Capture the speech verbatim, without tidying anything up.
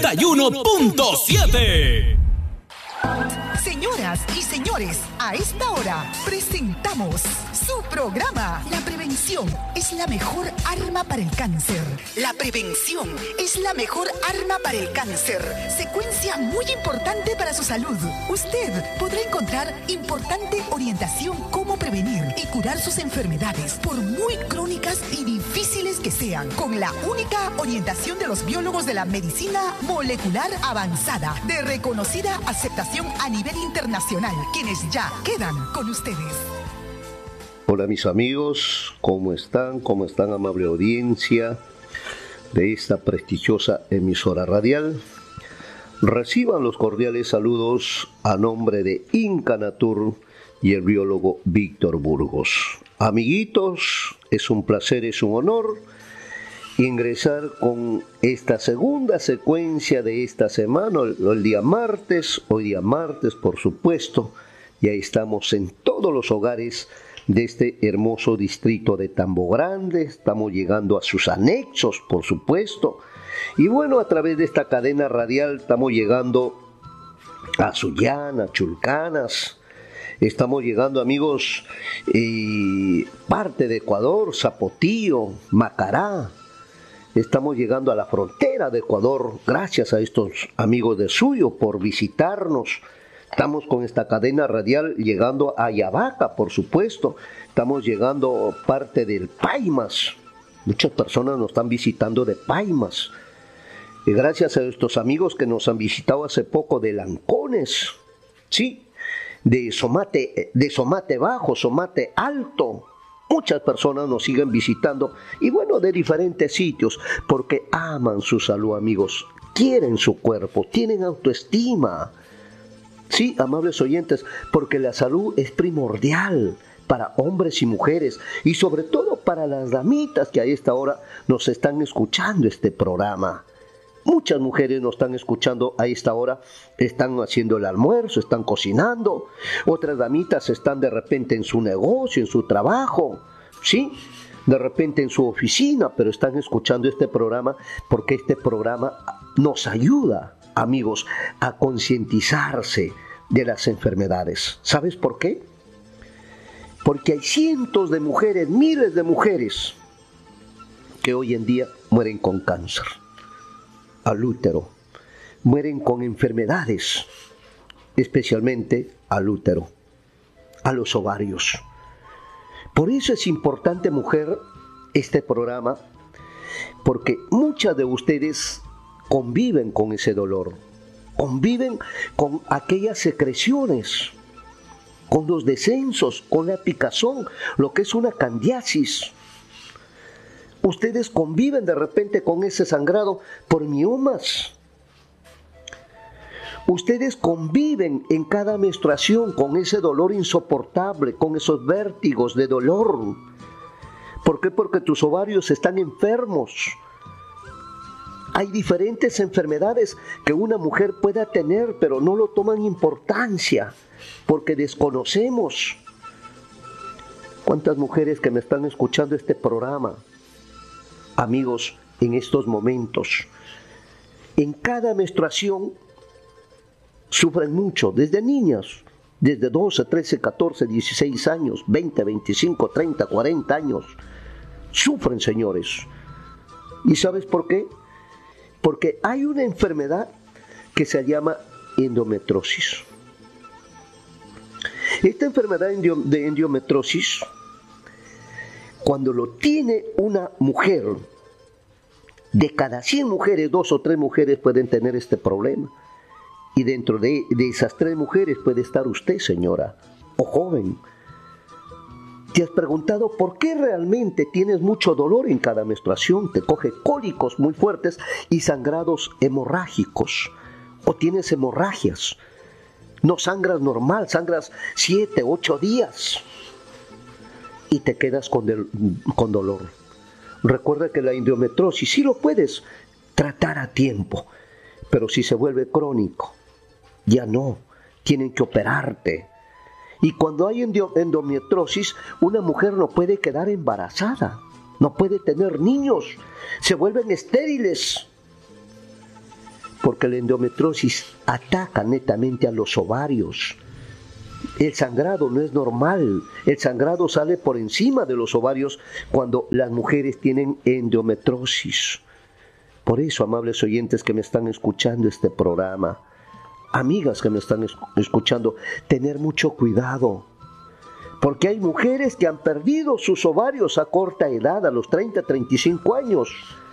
noventa y uno punto siete. Señoras y señores, a esta hora presentamos su programa. La prevención es la mejor arma para el cáncer. La prevención es la mejor arma para el cáncer. Secuencia muy importante para su salud. Usted podrá encontrar importante orientación cómo prevenir y curar sus enfermedades, por muy crónicas y difíciles que sean, con la única orientación de los biólogos de la medicina molecular avanzada, de reconocida aceptación a nivel internacional, quienes ya quedan con ustedes. Hola mis amigos, ¿cómo están? ¿Cómo están, amable audiencia de esta prestigiosa emisora radial? Reciban los cordiales saludos a nombre de Inca Natur y el biólogo Víctor Burgos. Amiguitos, es un placer, es un honor ingresar con esta segunda secuencia de esta semana, el, el día martes, hoy día martes por supuesto, ya estamos en todos los hogares de este hermoso distrito de Tambo Grande, estamos llegando a sus anexos por supuesto, y bueno, a través de esta cadena radial estamos llegando a Sullana, Chulcanas, estamos llegando, amigos, eh, parte de Ecuador, Zapotillo, Macará. Estamos llegando a la frontera de Ecuador, gracias a estos amigos de Suyo por visitarnos. Estamos con esta cadena radial llegando a Ayabaca, por supuesto. Estamos llegando parte del Paimas. Muchas personas nos están visitando de Paimas. Y gracias a estos amigos que nos han visitado hace poco de Lancones, sí, de Somate, de Somate Bajo, Somate Alto. Muchas personas nos siguen visitando y bueno, de diferentes sitios, porque aman su salud, amigos, quieren su cuerpo, tienen autoestima. Sí, amables oyentes, porque la salud es primordial para hombres y mujeres y sobre todo para las damitas que a esta hora nos están escuchando este programa. Muchas mujeres nos están escuchando a esta hora, están haciendo el almuerzo, están cocinando. Otras damitas están de repente en su negocio, en su trabajo, ¿sí? De repente en su oficina, pero están escuchando este programa porque este programa nos ayuda, amigos, a concientizarse de las enfermedades. ¿Sabes por qué? Porque hay cientos de mujeres, miles de mujeres que hoy en día mueren con cáncer al útero, mueren con enfermedades, especialmente al útero, a los ovarios. Por eso es importante, mujer, este programa, porque muchas de ustedes conviven con ese dolor, conviven con aquellas secreciones, con los descensos, con la picazón, lo que es una candiasis. Ustedes conviven de repente con ese sangrado por miomas. Ustedes conviven en cada menstruación con ese dolor insoportable, con esos vértigos de dolor. ¿Por qué? Porque tus ovarios están enfermos. Hay diferentes enfermedades que una mujer pueda tener, pero no lo toman importancia, porque desconocemos. ¿Cuántas mujeres que me están escuchando este programa? Amigos, en estos momentos, en cada menstruación sufren mucho, desde niñas, desde doce, trece, catorce, dieciséis años, veinte, veinticinco, treinta, cuarenta años, sufren, señores. ¿Y sabes por qué? Porque hay una enfermedad que se llama endometriosis. Esta enfermedad de endometriosis, cuando lo tiene una mujer, de cada cien mujeres, dos o tres mujeres pueden tener este problema. Y dentro de, de esas tres mujeres puede estar usted, señora o joven. ¿Te has preguntado por qué realmente tienes mucho dolor en cada menstruación? Te coge cólicos muy fuertes y sangrados hemorrágicos. O tienes hemorragias. No sangras normal, sangras siete, ocho días. Y te quedas con, del, con dolor. Recuerda que la endometriosis sí lo puedes tratar a tiempo, pero si se vuelve crónico, ya no, tienen que operarte. Y cuando hay endometriosis, una mujer no puede quedar embarazada, no puede tener niños, se vuelven estériles. porque la endometriosis ataca netamente a los ovarios. El sangrado no es normal, el sangrado sale por encima de los ovarios cuando las mujeres tienen endometriosis. Por eso, amables oyentes que me están escuchando este programa, amigas que me están escuchando, tener mucho cuidado, porque hay mujeres que han perdido sus ovarios a corta edad, a los treinta, treinta y cinco años,